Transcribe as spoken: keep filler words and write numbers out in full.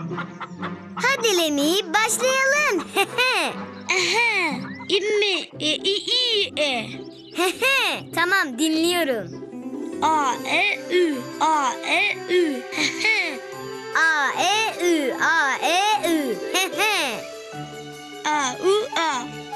Hadi Lemi, başlayalım. Aha. İmmi, e, i, i, e. Tamam, dinliyorum. A, e, ü, a, e, ü. A, E, Ü, A, E, Ü. A, u, a.